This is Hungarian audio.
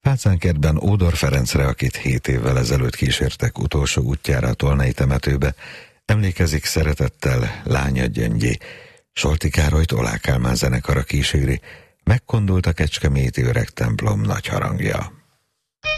Pácánkertben Ódor Ferencre, akit 7 évvel ezelőtt kísértek utolsó útjára a Tolnai temetőbe, emlékezik szeretettel lánya Gyöngyi. Solti Károlyt Oláh Kálmán zenekara kíséri, megkondult a kecskeméti öreg templom nagy harangja.